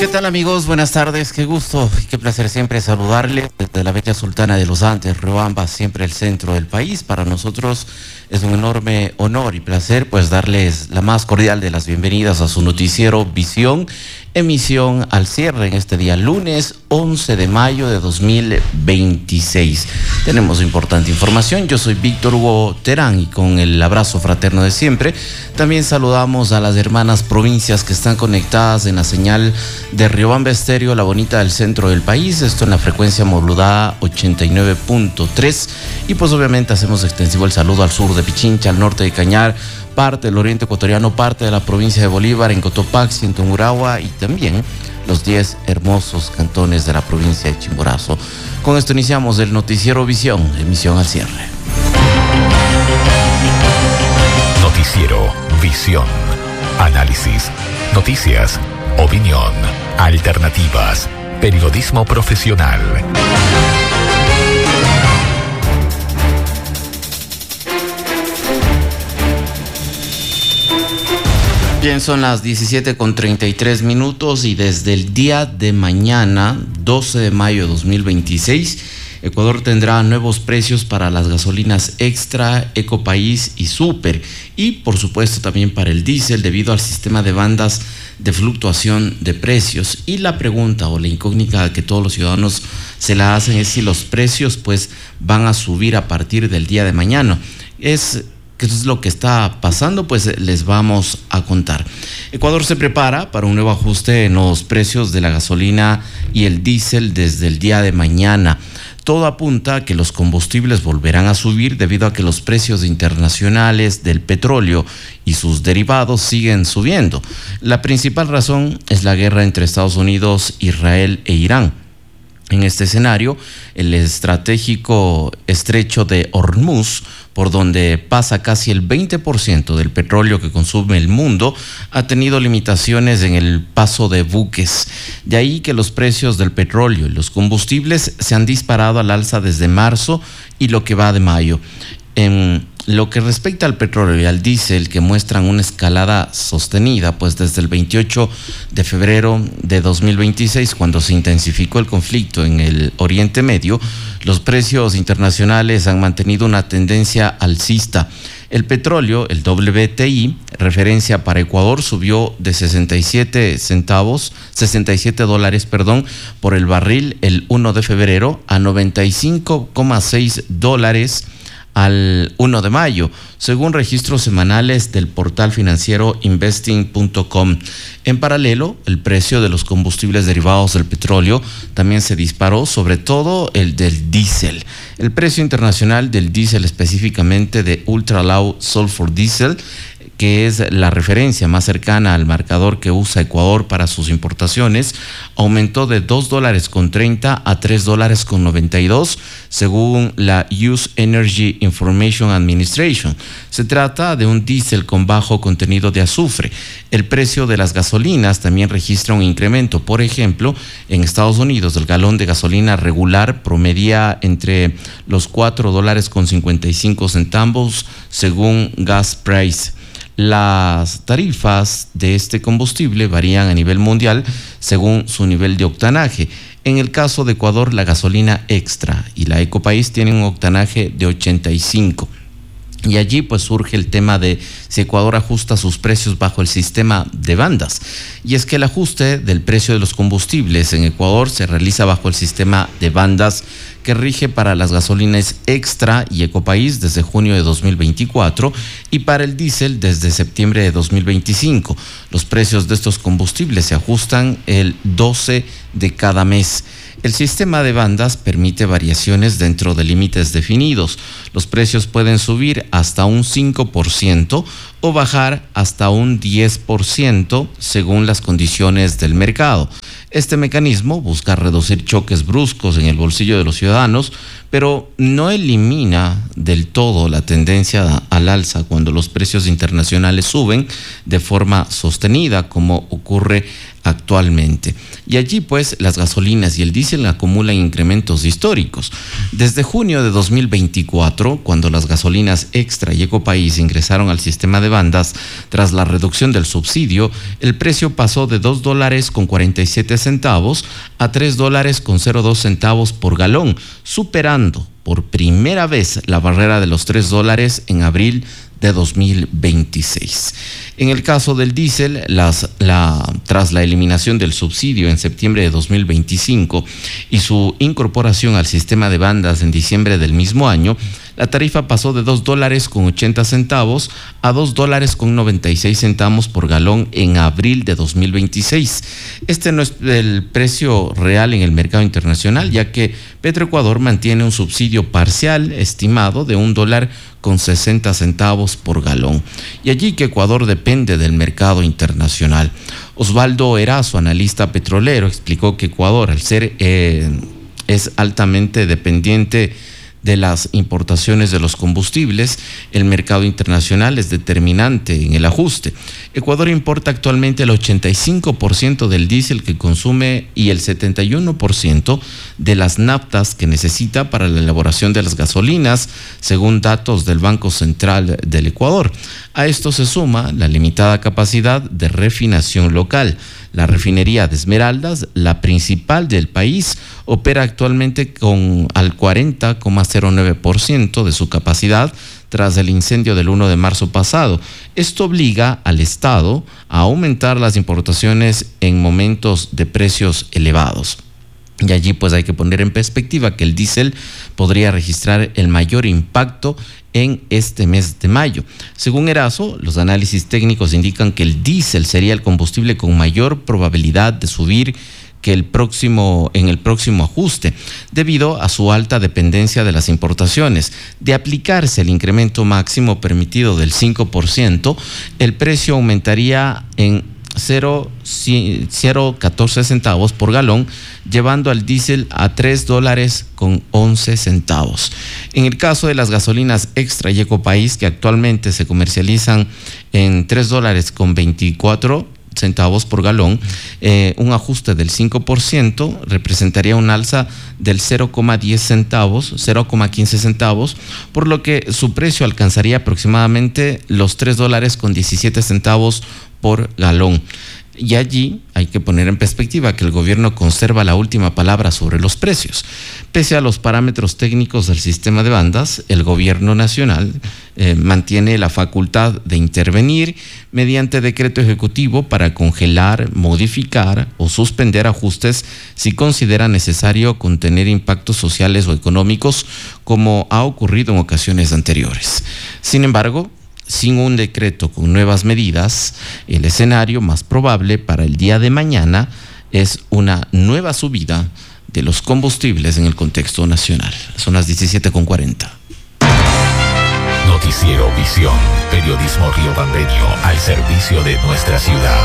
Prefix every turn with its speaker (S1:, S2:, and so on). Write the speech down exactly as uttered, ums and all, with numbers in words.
S1: ¿Qué tal, amigos? Buenas tardes, qué gusto y qué placer siempre saludarles desde la bella Sultana de los Andes, Riobamba, siempre el centro del país. Para nosotros es un enorme honor y placer pues darles la más cordial de las bienvenidas a su noticiero Visión, emisión al cierre en este día lunes once de mayo de dos mil veintiséis. Tenemos importante información. Yo soy Víctor Hugo Terán y con el abrazo fraterno de siempre también saludamos a las hermanas provincias que están conectadas en la señal de Riobamba Estéreo, la bonita del centro del país, esto en la frecuencia modulada ochenta y nueve punto tres, y pues obviamente hacemos extensivo el saludo al sur de Pichincha, al norte de Cañar, parte del oriente ecuatoriano, parte de la provincia de Bolívar, en Cotopaxi, en Tungurahua y también los diez hermosos cantones de la provincia de Chimborazo. Con esto iniciamos el noticiero Visión, emisión al cierre.
S2: Noticiero Visión, análisis, noticias, opinión, alternativas, periodismo profesional.
S1: Bien, son las diecisiete con treinta y tres minutos y desde el día de mañana, doce de mayo de dos mil veintiséis, Ecuador tendrá nuevos precios para las gasolinas Extra, Ecopaís y Super, y por supuesto también para el diésel debido al sistema de bandas de fluctuación de precios. Y la pregunta o la incógnita que todos los ciudadanos se la hacen es si los precios pues van a subir a partir del día de mañana. Es ¿Qué es lo que está pasando? Pues les vamos a contar. Ecuador se prepara para un nuevo ajuste en los precios de la gasolina y el diésel desde el día de mañana. Todo apunta a que los combustibles volverán a subir debido a que los precios internacionales del petróleo y sus derivados siguen subiendo. La principal razón es la guerra entre Estados Unidos, Israel e Irán. En este escenario, el estratégico estrecho de Hormuz, por donde pasa casi el veinte por ciento del petróleo que consume el mundo, ha tenido limitaciones en el paso de buques. De ahí que los precios del petróleo y los combustibles se han disparado al alza desde marzo y lo que va de mayo. En lo que respecta al petróleo y al diésel, que muestran una escalada sostenida, pues desde el veintiocho de febrero de dos mil veintiséis, cuando se intensificó el conflicto en el Oriente Medio, los precios internacionales han mantenido una tendencia alcista. El petróleo, el W T I, referencia para Ecuador, subió de sesenta y siete centavos, sesenta y siete dólares, perdón, por el barril el uno de febrero a noventa y cinco coma seis dólares al uno de mayo, según registros semanales del portal financiero investing punto com. En paralelo, el precio de los combustibles derivados del petróleo también se disparó, sobre todo el del diésel. El precio internacional del diésel, específicamente de Ultra Low Sulfur Diesel, que es la referencia más cercana al marcador que usa Ecuador para sus importaciones, aumentó de dos dólares con treinta a tres dólares con noventa y dos, según la U S Energy Information Administration. Se trata de un diésel con bajo contenido de azufre. El precio de las gasolinas también registra un incremento. Por ejemplo, en Estados Unidos, el galón de gasolina regular promedia entre los cuatro dólares con cincuenta y cinco centavos, según Gas Price. Las tarifas de este combustible varían a nivel mundial según su nivel de octanaje. En el caso de Ecuador, la gasolina Extra y la Ecopaís tienen un octanaje de ochenta y cinco. Y allí pues surge el tema de si Ecuador ajusta sus precios bajo el sistema de bandas. Y es que el ajuste del precio de los combustibles en Ecuador se realiza bajo el sistema de bandas que rige para las gasolinas Extra y Ecopaís desde junio de dos mil veinticuatro y para el diésel desde septiembre de dos mil veinticinco. Los precios de estos combustibles se ajustan el doce de cada mes. El sistema de bandas permite variaciones dentro de límites definidos. Los precios pueden subir hasta un cinco por ciento o bajar hasta un diez por ciento según las condiciones del mercado. Este mecanismo busca reducir choques bruscos en el bolsillo de los ciudadanos, pero no elimina del todo la tendencia al alza cuando los precios internacionales suben de forma sostenida, como ocurre actualmente. Y allí pues las gasolinas y el diésel acumulan incrementos históricos. Desde junio de dos mil veinticuatro, cuando las gasolinas Extra y Ecopaís ingresaron al sistema de bandas tras la reducción del subsidio, el precio pasó de dos dólares con cuarenta y siete centavos a tres dólares con cero dos centavos por galón, superando por primera vez la barrera de los tres dólares en abril de dos mil veintiséis. En el caso del diésel, las, la, tras la eliminación del subsidio en septiembre de dos mil veinticinco y su incorporación al sistema de bandas en diciembre del mismo año, la tarifa pasó de dos dólares con ochenta centavos a dos dólares con noventa y seis centavos por galón en abril de dos mil veintiséis. Este no es el precio real en el mercado internacional, ya que Petroecuador mantiene un subsidio parcial estimado de un dólar con sesenta centavos por galón. Y allí que Ecuador depende del mercado internacional. Osvaldo Erazo, analista petrolero, explicó que Ecuador, al ser eh, es altamente dependiente de las importaciones de los combustibles, el mercado internacional es determinante en el ajuste. Ecuador importa actualmente el ochenta y cinco por ciento del diésel que consume y el setenta y uno por ciento de las naftas que necesita para la elaboración de las gasolinas, según datos del Banco Central del Ecuador. A esto se suma la limitada capacidad de refinación local. La refinería de Esmeraldas, la principal del país, opera actualmente con al cuarenta coma cero nueve por ciento de su capacidad tras el incendio del primero de marzo pasado. Esto obliga al Estado a aumentar las importaciones en momentos de precios elevados. Y allí pues hay que poner en perspectiva que el diésel podría registrar el mayor impacto en este mes de mayo. Según Erazo, los análisis técnicos indican que el diésel sería el combustible con mayor probabilidad de subir que el próximo, en el próximo ajuste, debido a su alta dependencia de las importaciones. De aplicarse el incremento máximo permitido del cinco por ciento, el precio aumentaría en cero coma catorce centavos por galón, llevando al diésel a tres dólares con once centavos. En el caso de las gasolinas Extra y Ecopaís, que actualmente se comercializan en tres dólares con veinticuatro centavos por galón, eh, un ajuste del cinco por ciento representaría un alza del cero coma diez centavos, cero coma quince centavos, por lo que su precio alcanzaría aproximadamente los tres dólares con diecisiete centavos por galón. Y allí hay que poner en perspectiva que el gobierno conserva la última palabra sobre los precios. Pese a los parámetros técnicos del sistema de bandas, el gobierno nacional eh, mantiene la facultad de intervenir mediante decreto ejecutivo para congelar, modificar o suspender ajustes si considera necesario contener impactos sociales o económicos, como ha ocurrido en ocasiones anteriores. Sin embargo, sin un decreto con nuevas medidas, el escenario más probable para el día de mañana es una nueva subida de los combustibles en el contexto nacional. Son las diecisiete con cuarenta.
S2: Noticiero Visión, periodismo riobambeño al servicio de nuestra ciudad.